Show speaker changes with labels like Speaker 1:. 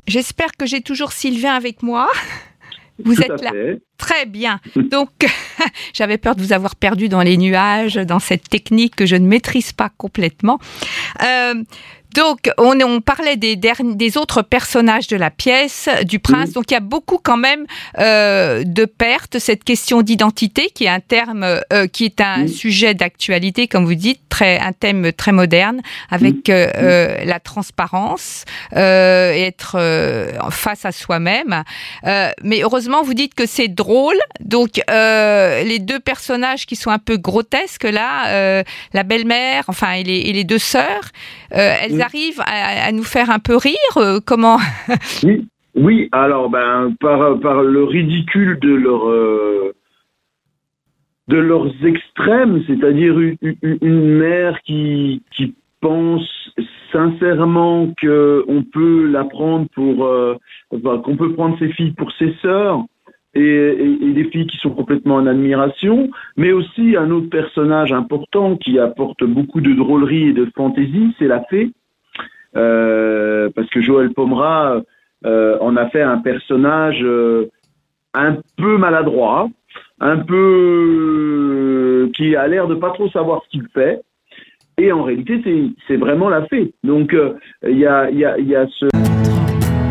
Speaker 1: J'espère que j'ai toujours Sylvain avec moi. Vous
Speaker 2: Tout
Speaker 1: êtes
Speaker 2: à
Speaker 1: là.
Speaker 2: fait.
Speaker 1: Très bien. Donc, j'avais peur de vous avoir perdu dans les nuages, dans cette technique que je ne maîtrise pas complètement. Donc, on parlait des autres personnages de la pièce, du prince. Donc, il y a beaucoup quand même de pertes. Cette question d'identité, qui est un terme, qui est un sujet d'actualité, comme vous dites, un thème très moderne, avec la transparence, être face à soi-même. Mais heureusement, vous dites que c'est drôle. Donc, les deux personnages qui sont un peu grotesques là, la belle-mère, enfin, et les deux sœurs, elles arrivent à nous faire un peu rire. Comment?
Speaker 2: Oui. Alors, par le ridicule de leurs extrêmes, c'est-à-dire une mère qui pense sincèrement qu'on peut la prendre qu'on peut prendre ses filles pour ses sœurs, et des filles qui sont complètement en admiration, mais aussi un autre personnage important qui apporte beaucoup de drôlerie et de fantaisie, c'est la fée, parce que Joël Pomera en a fait un personnage un peu maladroit, un peu qui a l'air de pas trop savoir ce qu'il fait, et en réalité c'est vraiment la fée. Donc il y a ce